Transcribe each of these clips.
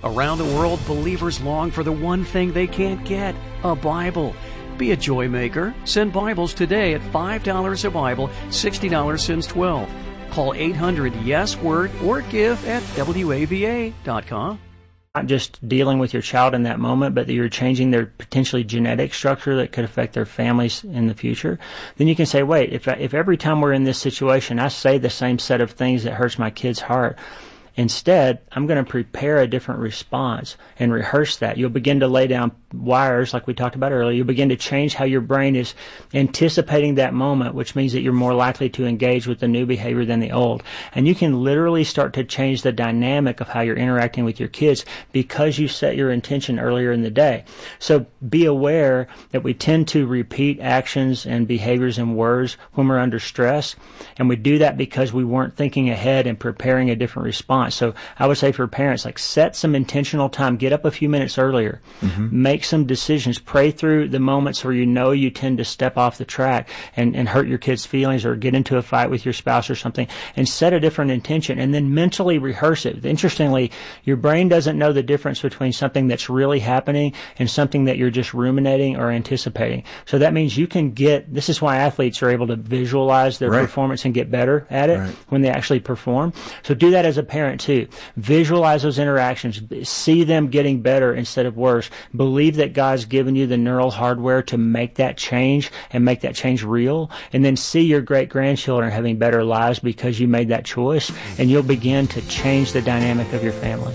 Around the world, believers long for the one thing they can't get, a Bible. Be a joy maker. Send Bibles today at $5 a Bible, $60 since 12. Call 800-YES-WORD or give at WAVA.com. Not just dealing with your child in that moment, but that you're changing their potentially genetic structure that could affect their families in the future, then you can say, wait, if every time we're in this situation, I say the same set of things that hurts my kid's heart, instead, I'm going to prepare a different response and rehearse that. You'll begin to lay down wires like we talked about earlier. You'll begin to change how your brain is anticipating that moment, which means that you're more likely to engage with the new behavior than the old. And you can literally start to change the dynamic of how you're interacting with your kids because you set your intention earlier in the day. So be aware that we tend to repeat actions and behaviors and words when we're under stress. And we do that because we weren't thinking ahead and preparing a different response. So I would say for parents, like, set some intentional time, get up a few minutes earlier, make some decisions, pray through the moments where you know you tend to step off the track and hurt your kids' feelings or get into a fight with your spouse or something, and set a different intention and then mentally rehearse it. Interestingly, your brain doesn't know the difference between something that's really happening and something that you're just ruminating or anticipating. So that means you can this is why athletes are able to visualize their performance and get better at it when they actually perform. So do that as a parent too. Visualize those interactions. See them getting better instead of worse. Believe that God's given you the neural hardware to make that change and make that change real. And then see your great-grandchildren having better lives because you made that choice. And you'll begin to change the dynamic of your family.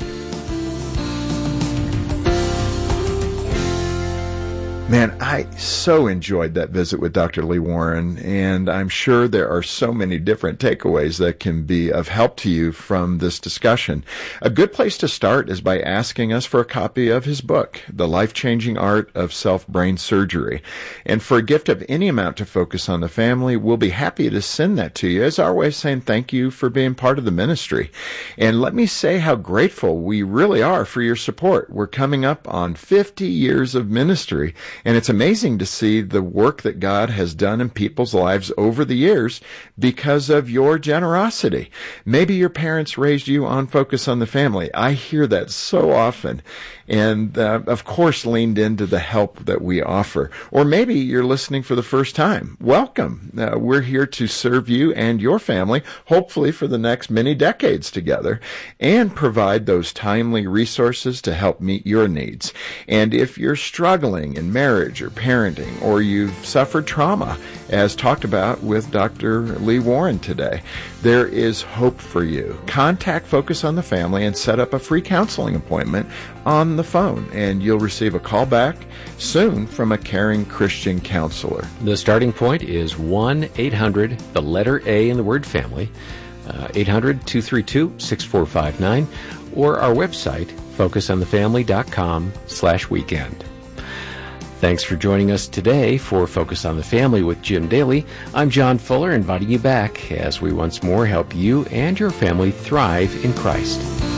Man, I so enjoyed that visit with Dr. Lee Warren, and I'm sure there are so many different takeaways that can be of help to you from this discussion. A good place to start is by asking us for a copy of his book, The Life-Changing Art of Self-Brain Surgery. And for a gift of any amount to Focus on the Family, we'll be happy to send that to you as our way of saying thank you for being part of the ministry. And let me say how grateful we really are for your support. We're coming up on 50 years of ministry, and it's amazing to see the work that God has done in people's lives over the years because of your generosity. Maybe your parents raised you on Focus on the Family. I hear that so often. And, of course, leaned into the help that we offer. Or maybe you're listening for the first time. Welcome. We're here to serve you and your family, hopefully for the next many decades together, and provide those timely resources to help meet your needs. And if you're struggling in marriage or parenting, or you've suffered trauma, as talked about with Dr. Lee Warren today, there is hope for you. Contact Focus on the Family and set up a free counseling appointment on the phone, and you'll receive a call back soon from a caring Christian counselor. The starting point is 1-800, the letter A in the word family, 800-232-6459, or our website, focusonthefamily.com/weekend. Thanks for joining us today for Focus on the Family with Jim Daly. I'm John Fuller, inviting you back as we once more help you and your family thrive in Christ.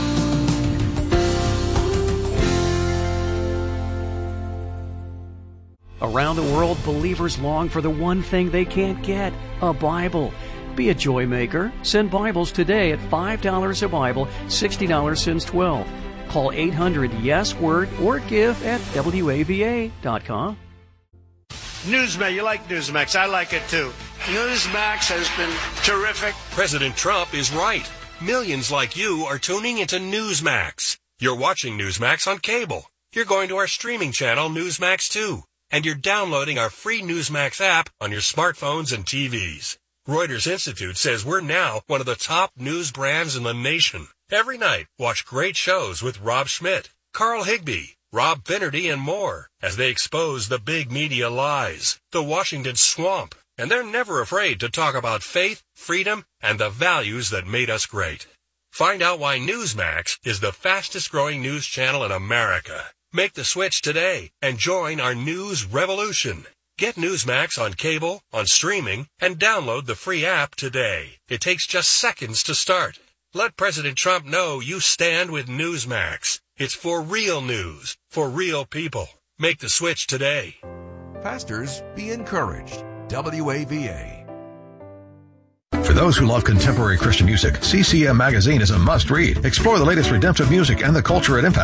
Around the world, believers long for the one thing they can't get, a Bible. Be a joy maker. Send Bibles today at $5 a Bible, $60 since 12. Call 800-YES-WORD or give at WAVA.com. Newsmax, you like Newsmax. I like it too. Newsmax has been terrific. President Trump is right. Millions like you are tuning into Newsmax. You're watching Newsmax on cable. You're going to our streaming channel, Newsmax 2. And you're downloading our free Newsmax app on your smartphones and TVs. Reuters Institute says we're now one of the top news brands in the nation. Every night, watch great shows with Rob Schmidt, Carl Higbie, Rob Finnerty, and more as they expose the big media lies, the Washington swamp, and they're never afraid to talk about faith, freedom, and the values that made us great. Find out why Newsmax is the fastest-growing news channel in America. Make the switch today and join our news revolution. Get Newsmax on cable, on streaming, and download the free app today. It takes just seconds to start. Let President Trump know you stand with Newsmax. It's for real news, for real people. Make the switch today. Pastors, be encouraged. WAVA. For those who love contemporary Christian music, CCM Magazine is a must-read. Explore the latest redemptive music and the culture it impacts.